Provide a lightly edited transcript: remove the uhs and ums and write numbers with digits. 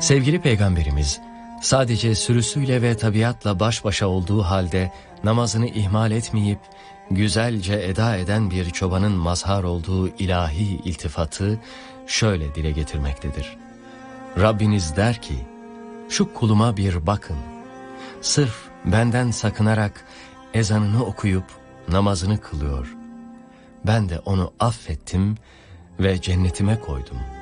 Sevgili Peygamberimiz sadece sürüsüyle ve tabiatla baş başa olduğu halde namazını ihmal etmeyip güzelce eda eden bir çobanın mazhar olduğu ilahi iltifatı şöyle dile getirmektedir. Rabbiniz der ki, şu kuluma bir bakın. Sırf benden sakınarak ezanını okuyup namazını kılıyor. Ben de onu affettim ve cennetime koydum.